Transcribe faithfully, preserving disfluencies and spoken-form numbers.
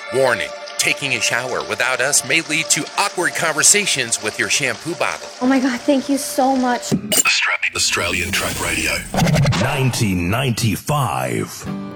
Warning, taking a shower without us may lead to awkward conversations with your shampoo bottle. Oh my God, thank you so much. Australian Truck Radio. nineteen ninety-five.